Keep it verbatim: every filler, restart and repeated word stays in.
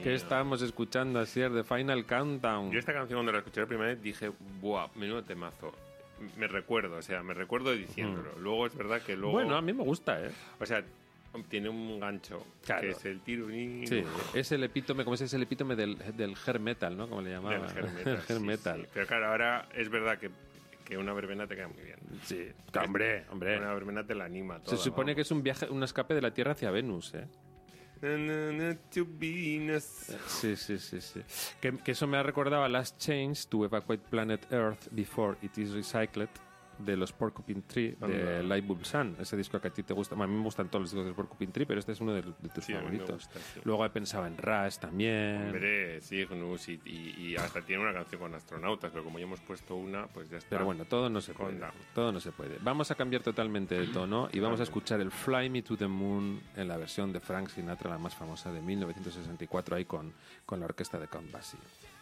¿Qué estábamos escuchando ayer de Final Countdown? Yo esta canción cuando la escuché la primera vez dije, ¡buah! Menudo temazo. Me recuerdo, o sea, me recuerdo diciéndolo. Mm. Luego es verdad que luego... Bueno, a mí me gusta, ¿eh? O sea, tiene un gancho, claro, que es el tiro. Sí, es el epítome, como es el epítome del, del hair metal, ¿no? Como le llamaban. Del hair metal. hair sí, metal. Sí. Pero claro, ahora es verdad que, que una verbena te queda muy bien. Sí, hombre, hombre. Una verbena te la anima toda, Se supone vamos. que es un viaje, un escape de la Tierra hacia Venus, ¿eh? Sí, sí, sí, sí. Que, que eso me ha recordado a Last Change to Evacuate Planet Earth Before It Is Recycled, de los Porcupine Tree, de Live Bulb Sun, ese disco que a ti te gusta. A mí me gustan todos los discos de Porcupine Tree, pero este es uno de, de tus sí, favoritos. Gusta, sí. Luego he pensado en Rush también. Hombre, Cygnus y, y, y hasta tiene una canción con astronautas, pero como ya hemos puesto una, pues ya está. Pero bueno, todo no se puede. Todo no se puede. Vamos a cambiar totalmente de tono y vamos a escuchar el Fly Me to the Moon en la versión de Frank Sinatra, la más famosa de mil novecientos sesenta y cuatro, ahí con, con la orquesta de Count Basie.